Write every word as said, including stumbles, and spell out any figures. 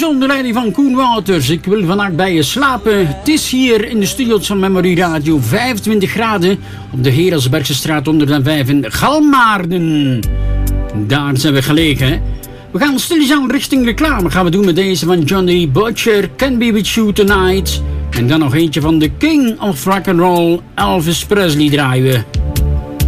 onder leiding van Koen Wouters. Ik wil vannacht bij je slapen. Het is hier in de studio's van Memory Radio vijfentwintig graden op de Herelsbergse straat honderdvijf in Galmaarden. Daar zijn we gelegen. We gaan stilletjes richting reclame. Gaan we doen met deze van Johnny Butcher, Can Be With You Tonight. En dan nog eentje van de King of Rock and Roll, Elvis Presley draaien we.